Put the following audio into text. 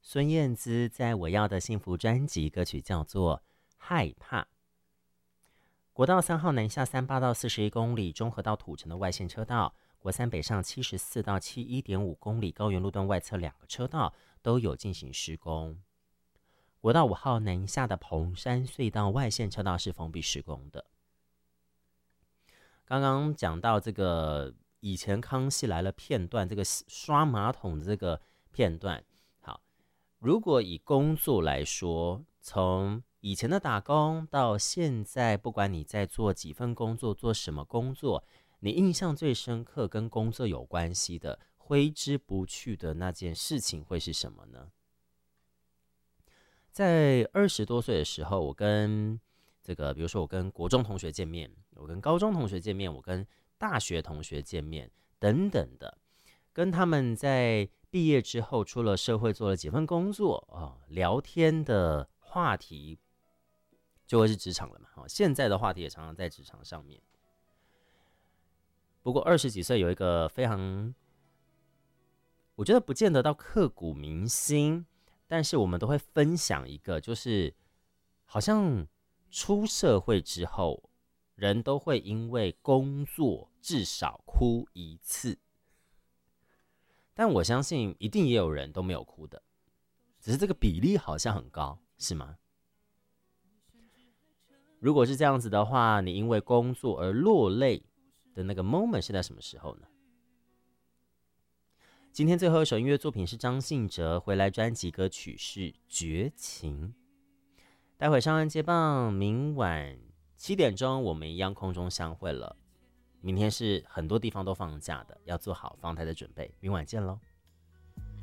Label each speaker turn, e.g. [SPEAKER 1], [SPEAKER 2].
[SPEAKER 1] 孙燕姿在我要的幸福专辑歌曲叫做《害怕》。国道3号南下38到41公里，中和到土城的外线车道，国三北上74到71.5公里，高原路段外侧2个车道都有进行施工。国道5号南下的蓬山隧道外线车道是封闭施工的。刚刚讲到这个以前康熙来了片段，这个刷马桶的这个片段。好，如果以工作来说，从以前的打工到现在，不管你在做几份工作，做什么工作，你印象最深刻跟工作有关系的，挥之不去的那件事情会是什么呢？在20多岁的时候，我跟比如说我跟国中同学见面，我跟高中同学见面，我跟大学同学见面等等的，跟他们在毕业之后出了社会做了几份工作聊天的话题就会是职场了嘛。现在的话题也常常在职场上面。不过20几岁有一个非常，我觉得不见得到刻骨铭心，但是我们都会分享一个，就是好像出社会之后，人都会因为工作至少哭一次。但我相信一定也有人都没有哭的，只是这个比例好像很高，是吗？如果是这样子的话，你因为工作而落泪的那个 moment 是在什么时候呢？今天最后一首音乐作品是张信哲回来专辑歌曲是《绝情》。待会上岸接棒，明晚7点钟我们一样空中相会了。明天是很多地方都放假的，要做好防台的准备。明晚见喽。